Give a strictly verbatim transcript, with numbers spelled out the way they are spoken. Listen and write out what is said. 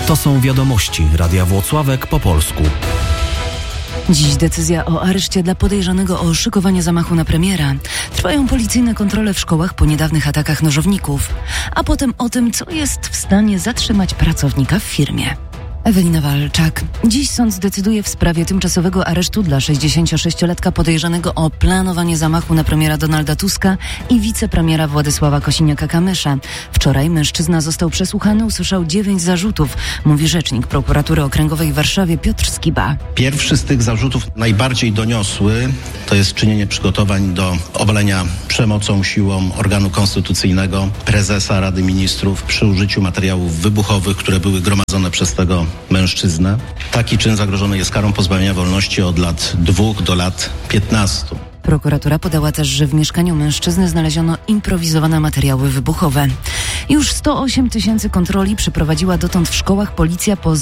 To są wiadomości Radia Włocławek po polsku. Dziś decyzja o areszcie dla podejrzanego o szykowanie zamachu na premiera. Trwają policyjne kontrole w szkołach po niedawnych atakach nożowników. A potem o tym, co jest w stanie zatrzymać pracownika w firmie. Ewelina Walczak. Dziś sąd zdecyduje w sprawie tymczasowego aresztu dla sześćdziesięciosześciolatka podejrzanego o planowanie zamachu na premiera Donalda Tuska i wicepremiera Władysława Kosiniaka-Kamysza. Wczoraj mężczyzna został przesłuchany, usłyszał dziewięć zarzutów, mówi rzecznik prokuratury okręgowej w Warszawie Piotr Skiba. Pierwszy z tych zarzutów, najbardziej doniosły, to jest czynienie przygotowań do obalenia przemocą, siłą organu konstytucyjnego prezesa Rady Ministrów przy użyciu materiałów wybuchowych, które były gromadzone przez tego mężczyznę. Taki czyn zagrożony jest karą pozbawienia wolności od lat dwóch do lat piętnastu. Prokuratura podała też, że w mieszkaniu mężczyzny znaleziono improwizowane materiały wybuchowe. Już sto osiem tysięcy kontroli przeprowadziła dotąd w szkołach policja po